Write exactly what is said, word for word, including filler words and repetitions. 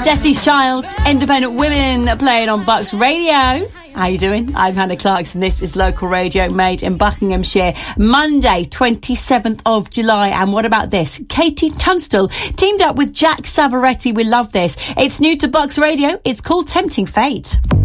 Destiny's Child, Independent Women, playing on Bucks Radio. How you doing? I'm Hannah Clarkson. This is Local Radio made in Buckinghamshire. Monday, twenty-seventh of July. And what about this? Katie Tunstall teamed up with Jack Savoretti. We love this. It's new to Bucks Radio. It's called Tempting Fate.